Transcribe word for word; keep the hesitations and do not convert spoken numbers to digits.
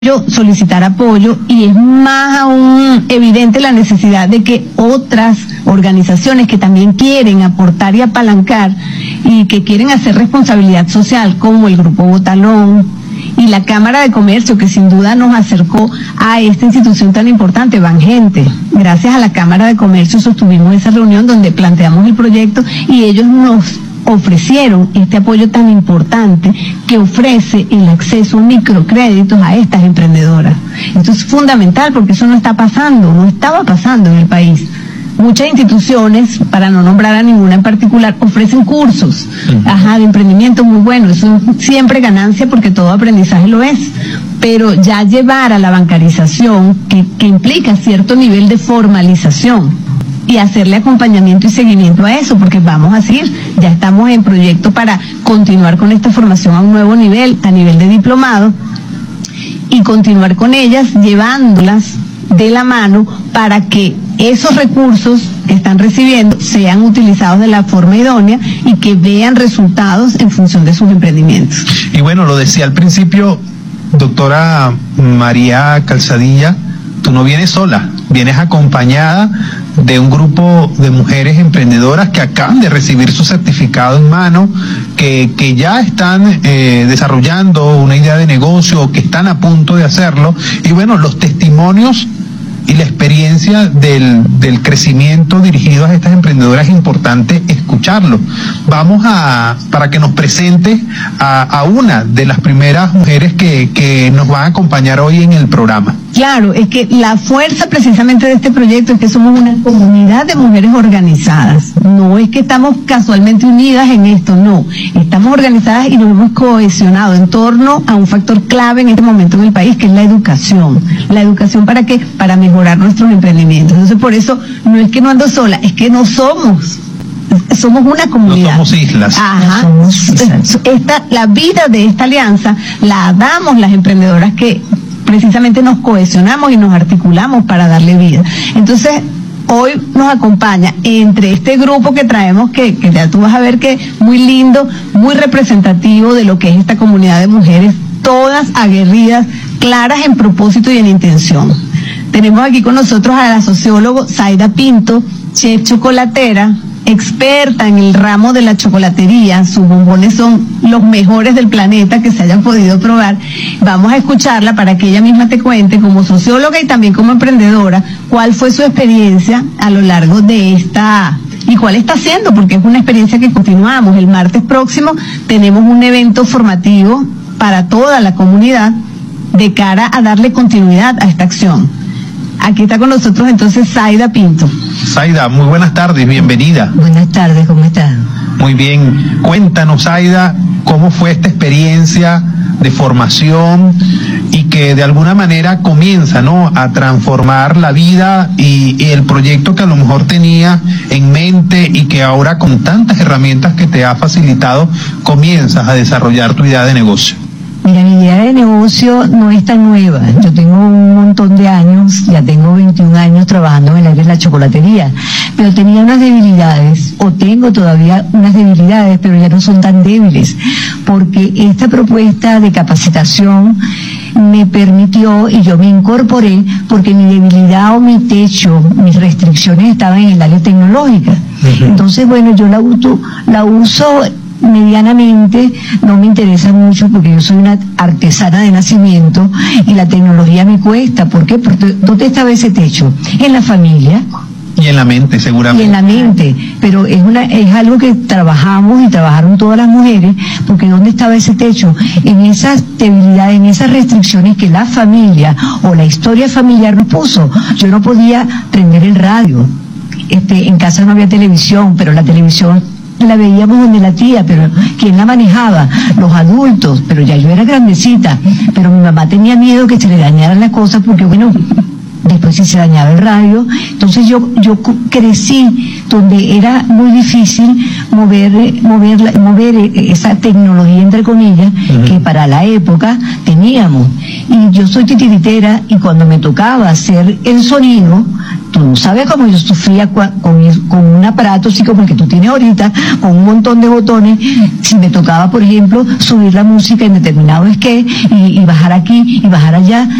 solicitar apoyo, y es más aún evidente la necesidad de que otras organizaciones que también quieren aportar y apalancar y que quieren hacer responsabilidad social, como el Grupo Botalón y la Cámara de Comercio, que sin duda nos acercó a esta institución tan importante, Bangente. Gracias a la Cámara de Comercio sostuvimos esa reunión donde planteamos el proyecto y ellos nos ofrecieron este apoyo tan importante que ofrece el acceso a microcréditos a estas emprendedoras. Esto es fundamental porque eso no está pasando, no estaba pasando en el país. Muchas instituciones, para no nombrar a ninguna en particular, ofrecen cursos ajá, de emprendimiento muy buenos. Eso es siempre ganancia porque todo aprendizaje lo es. Pero ya llevar a la bancarización, que, que implica cierto nivel de formalización, y hacerle acompañamiento y seguimiento a eso, porque vamos a seguir, ya estamos en proyecto para continuar con esta formación a un nuevo nivel, a nivel de diplomado, y continuar con ellas, llevándolas de la mano para que esos recursos que están recibiendo sean utilizados de la forma idónea y que vean resultados en función de sus emprendimientos. Y bueno, lo decía al principio, doctora María Calzadilla, tú no vienes sola, vienes acompañada de un grupo de mujeres emprendedoras que acaban de recibir su certificado en mano, que, que ya están eh, desarrollando una idea de negocio o que están a punto de hacerlo. Y bueno, los testimonios y la experiencia del, del crecimiento dirigido a estas emprendedoras es importante escucharlo. Vamos a, para que nos presente a, a una de las primeras mujeres que, que nos van a acompañar hoy en el programa. Claro, es que la fuerza precisamente de este proyecto es que somos una comunidad de mujeres organizadas. No es que estamos casualmente unidas en esto, no. Estamos organizadas y nos hemos cohesionado en torno a un factor clave en este momento en el país, que es la educación. ¿La educación para qué? Para mejorar nuestros emprendimientos. Entonces, por eso no es que no ando sola, es que no somos. Somos una comunidad. No somos islas. Ajá. No somos islas. Esta, la vida de esta alianza la damos las emprendedoras que precisamente nos cohesionamos y nos articulamos para darle vida. Entonces, hoy nos acompaña entre este grupo que traemos, que, que ya tú vas a ver que muy lindo, muy representativo de lo que es esta comunidad de mujeres, todas aguerridas, claras en propósito y en intención. Tenemos aquí con nosotros a la socióloga Zaida Pinto, chef chocolatera, experta en el ramo de la chocolatería. Sus bombones son los mejores del planeta que se hayan podido probar. Vamos a escucharla para que ella misma te cuente, como socióloga y también como emprendedora, cuál fue su experiencia a lo largo de esta, y cuál está haciendo, porque es una experiencia que continuamos. El martes próximo tenemos un evento formativo para toda la comunidad de cara a darle continuidad a esta acción. Aquí está con nosotros entonces Zaida Pinto. Zaida, muy buenas tardes, bienvenida. Buenas tardes, ¿cómo estás? Muy bien, cuéntanos, Zaida, cómo fue esta experiencia de formación y que de alguna manera comienza, ¿no?, a transformar la vida y, y el proyecto que a lo mejor tenía en mente y que ahora con tantas herramientas que te ha facilitado comienzas a desarrollar tu idea de negocio. Mira, mi idea de negocio no es tan nueva. Yo tengo un montón de años, ya tengo veintiún años trabajando en el área de la chocolatería, pero tenía unas debilidades, o tengo todavía unas debilidades, pero ya no son tan débiles, porque esta propuesta de capacitación me permitió, y yo me incorporé, porque mi debilidad o mi techo, mis restricciones estaban en el área tecnológica. Uh-huh. Entonces, bueno, yo la uso, la uso medianamente, no me interesa mucho porque yo soy una artesana de nacimiento y la tecnología me cuesta. ¿Por qué? Porque ¿dónde estaba ese techo? En la familia. Y en la mente, seguramente. Y en la mente, pero es una es algo que trabajamos y trabajaron todas las mujeres, porque ¿dónde estaba ese techo? En esas debilidades, en esas restricciones que la familia o la historia familiar nos puso. Yo no podía prender el radio, este, en casa no había televisión, pero la televisión la veíamos donde la tía, pero ¿quién la manejaba? Los adultos, pero ya yo era grandecita, pero mi mamá tenía miedo que se le dañaran las cosas, porque bueno, después si se dañaba el radio. Entonces yo yo crecí donde era muy difícil mover mover mover esa tecnología, entre comillas, uh-huh, que para la época teníamos. Y yo soy titiritera, y cuando me tocaba hacer el sonido, Tú no sabes cómo yo sufría con, con un aparato así como el que tú tienes ahorita, con un montón de botones, si me tocaba, por ejemplo, subir la música en determinado esquema y, y bajar aquí y bajar allá.